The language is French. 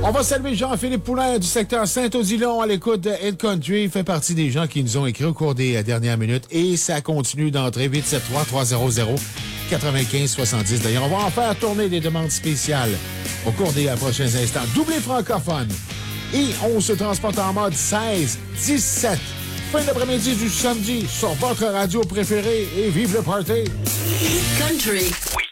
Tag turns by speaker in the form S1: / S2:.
S1: On va saluer Jean-Philippe Poulain du secteur Saint-Odilon à l'écoute de Hit Country. Il fait partie des gens qui nous ont écrit au cours des dernières minutes et ça continue d'entrer. 873-300-95-70. D'ailleurs, on va en faire tourner des demandes spéciales au cours des prochains instants. Doublé francophone. Et on se transporte en mode 16-17. Fin d'après-midi du samedi sur votre radio préférée et vive le party!
S2: Hit Country.